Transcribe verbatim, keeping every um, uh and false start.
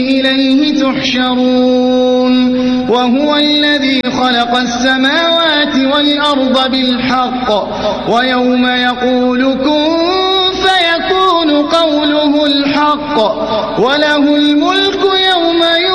إليه تحشرون وهو الذي خلق السماوات والأرض بالحق ويوم يقول كن فيكون قوله الحق وله الملك يوم